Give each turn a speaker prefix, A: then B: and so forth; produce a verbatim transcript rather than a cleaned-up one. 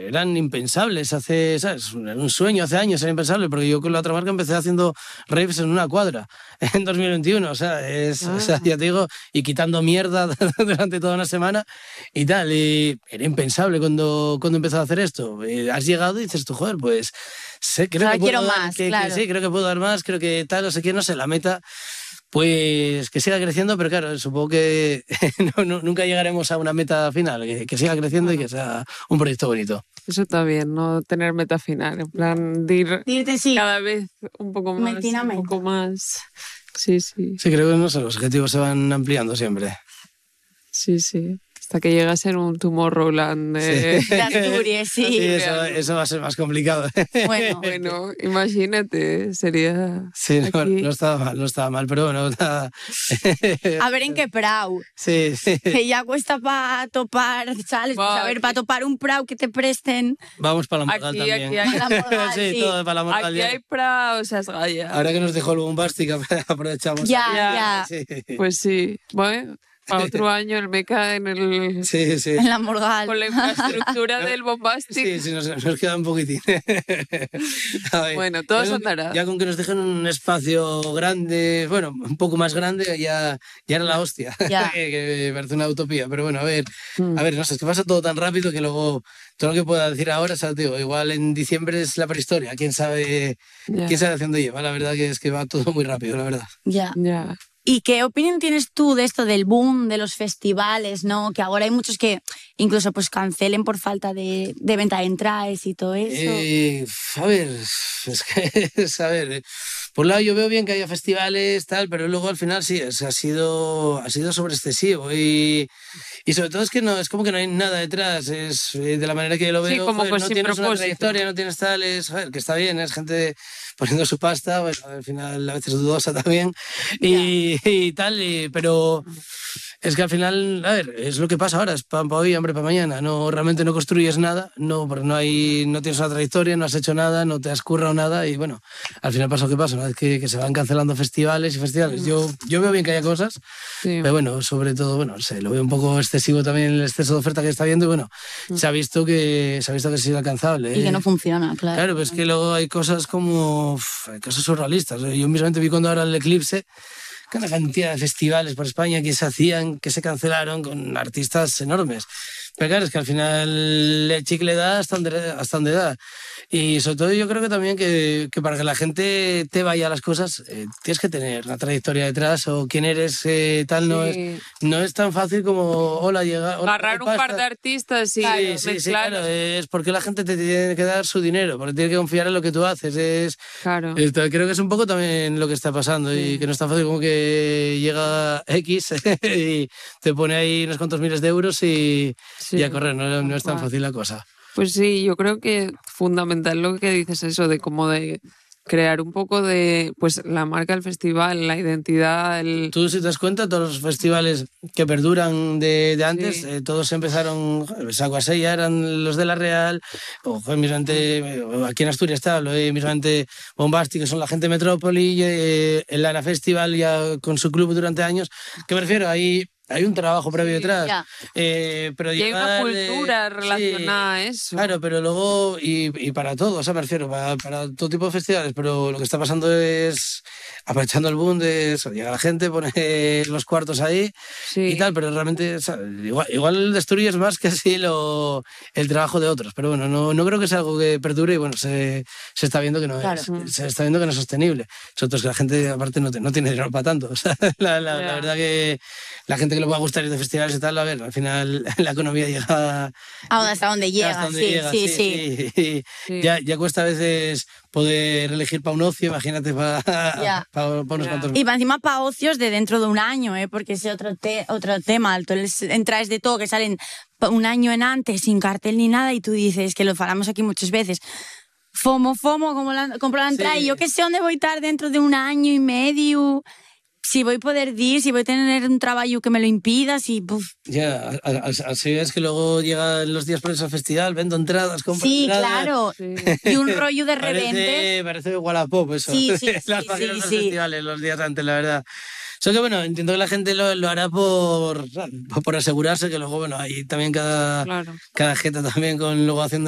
A: eran impensables hace, ¿sabes? Era un sueño hace años, era impensable, porque yo con la otra marca empecé haciendo raves en una cuadra en dos mil veintiuno, o sea, es,
B: Ah.
A: o sea, ya te digo, y quitando mierda durante toda una semana y tal, y era impensable cuando, cuando empecé a hacer esto. Eh, has llegado y dices tú, joder, pues sé, creo
C: Ahora
A: que puedo
C: quiero
A: dar,
C: más,
A: que, que
C: claro.
A: sí, creo que puedo dar más, creo que tal, no sé qué, no sé, la meta, pues que siga creciendo, pero claro, supongo que no, no, nunca llegaremos a una meta final, que, que siga creciendo y que sea un proyecto bonito.
B: Eso está bien, no tener meta final, en plan de ir
C: Irte, sí.
B: cada vez un poco más,
C: Metina
B: un
C: meta.
B: poco más. Sí, sí,
A: Sí, creo que no sé, los objetivos se van ampliando siempre.
B: sí, sí. Hasta que llega a ser un Tomorrowland de...
C: De Asturias, sí.
A: Sí, eso, eso va a ser más complicado.
C: Bueno,
B: Bueno, imagínate, sería...
A: Sí, no,
B: aquí.
A: no estaba mal, no estaba mal, pero bueno, nada.
C: a ver en qué prau.
A: Sí, sí.
C: Que ya cuesta para topar, ¿sabes? Pues a
B: Va,
C: ver, para topar un prau que te presten.
A: Vamos para la Morgal
B: Aquí,
A: también.
B: aquí, aquí.
C: La Morgal,
A: sí,
C: sí.
A: todo para la Morgal.
B: Aquí
A: ya.
B: hay praos, Asgaya.
A: Ahora que nos dejó el Bombastic, aprovechamos.
C: Ya,
B: Ya.
C: ya.
A: Sí,
B: Pues sí, bueno, para otro año el meca en el...
A: sí, sí.
C: En la Morgal.
B: Con la infraestructura del Bombastic.
A: Sí, sí, nos, nos queda un poquitín. A ver,
B: Bueno, todo
A: ya
B: se
A: con-
B: andará.
A: Ya con que nos dejen un espacio grande, bueno, un poco más grande, ya, ya era la hostia.
C: Ya.
A: que, que parece una utopía. Pero bueno, a ver,
B: Mm.
A: a ver, no sé, es que pasa todo tan rápido que luego todo lo que pueda decir ahora, ¿sabes? Digo, igual en diciembre es la prehistoria. ¿Quién sabe,
B: Ya,
A: quién sabe hacia dónde lleva? La verdad que es que va todo muy rápido, la verdad.
C: Ya.
B: ya.
C: ¿Y qué opinión tienes tú de esto del boom de los festivales, no? Que ahora hay muchos que incluso pues cancelen por falta de, de venta de entradas y todo eso.
A: Eh, a ver, es que, es, a ver, eh, por un lado yo veo bien que haya festivales, tal, pero luego al final sí, es- ha sido, ha sido sobre excesivo y, y sobre todo es que no, es como que no hay nada detrás, es eh, de la manera que yo lo
B: Sí,
A: veo,
B: como
A: joder,
B: que
A: no
B: sin
A: tienes una
B: propósito.
A: trayectoria, no tienes tal, es, joder, que está bien, es gente poniendo su pasta, bueno, al final a veces dudosa también y, y tal, y- pero... Es que al final, a ver, es lo que pasa ahora, es pan para hoy, hambre para mañana. No, realmente no construyes nada, no, porque no hay, no tienes una trayectoria, no has hecho nada, no te has currado nada y bueno, al final pasa lo que pasa, una vez que, que se van cancelando festivales y festivales. Yo, yo veo bien que haya cosas,
B: Sí.
A: pero bueno, sobre todo, bueno, no sé, lo veo un poco excesivo también el exceso de oferta que está viendo y bueno, se ha visto que se ha visto que es inalcanzable.
C: Y que
A: ¿eh?
C: no funciona, claro.
A: Claro, pero es que luego hay cosas como, uf, hay cosas surrealistas. Yo mismamente vi cuando ahora el eclipse, que una cantidad de festivales por España que se hacían, que se cancelaron con artistas enormes. Pero claro, es que al final el chicle da hasta donde, hasta donde da. Y sobre todo yo creo que también que, que para que la gente te vaya a las cosas, eh, tienes que tener una trayectoria detrás o quién eres, eh, tal, no,
B: Sí.
A: es, no es tan fácil como, hola, llega... hola,
B: Agarrar
A: hay
B: un par
A: pasta.
B: de artistas y
A: Sí, sí, sí,
B: mezclar.
A: claro, es porque la gente te tiene que dar su dinero, porque tiene que confiar en lo que tú haces. Es,
B: Claro.
A: esto, creo que es un poco también lo que está pasando y que no es tan fácil como que llega X y te pone ahí unos cuantos miles de euros y,
B: Sí,
A: y a correr, no, no es tan
B: tal cual.
A: fácil la cosa.
B: Pues sí, yo creo que fundamental lo que dices eso de como de crear un poco de pues la marca del festival, la identidad, el
A: Tú, si te das cuenta, todos los festivales que perduran de, de antes,
B: Sí.
A: eh, todos empezaron, joder, Saguasella eran los de La Real, o joder, mismamente, eh, aquí en Asturias está, hablo, eh, mismamente Bombastic, que son la gente de Metrópoli, eh, el Lara Festival ya con su club durante años, que me refiero, ahí hay un trabajo previo
B: Sí,
A: detrás.
C: ya.
A: Eh, pero
B: y hay una
A: llegar, eh,
B: cultura
A: sí,
B: relacionada a eso.
A: claro, pero luego, y, y para todo, o sea, me refiero, para, para todo tipo de festivales, pero lo que está pasando es, aprovechando el boom de eso, llega la gente, pone los cuartos ahí
B: Sí.
A: y tal, pero realmente, o sea, igual, igual destruyes más que así lo, el trabajo de otros, pero bueno, no, no creo que sea algo que perdure y bueno, se, se está viendo que no
C: Claro.
A: es, se está viendo que no es sostenible. Nosotros que la gente aparte no, te- no tiene dinero para tanto, o sea, la, la,
B: Ya.
A: la verdad que la gente que le va a gustar ir de festivales y tal, a ver, al final la economía llega
C: Ah, hasta donde llega,
A: hasta donde
C: sí,
A: llega,
C: sí, sí,
A: sí.
B: Sí.
A: Ya, ya cuesta a veces poder elegir para un ocio, imagínate para,
C: Ya.
A: para, unos
B: Ya.
A: cuantos.
C: Y para encima para ocios de dentro de un año, ¿eh? Porque ese otro, te, otro tema, tú les entras de todo, que salen pa- un año en antes, sin cartel ni nada, y tú dices, que lo falamos aquí muchas veces, FOMO, FOMO, como la, compro la entrada,
A: Sí.
C: y yo que sé dónde voy a estar dentro de un año y medio, si voy a poder ir, si voy a tener un trabajo que me lo impida, si... Puf.
A: Ya, a- a- así es que luego llegan los días previos al festival, vendo entradas, compro
C: Sí,
A: entradas.
C: claro,
B: Sí.
C: y un rollo de repente...
A: Parece, parece Wallapop eso.
C: Sí, sí,
A: Las
C: sí,
A: páginas
C: sí,
A: de los
C: sí.
A: festivales los días antes, la verdad. Solo que bueno, entiendo que la gente lo, lo hará por, por asegurarse, que luego, bueno, hay también cada,
B: Claro.
A: cada jeta también con luego haciendo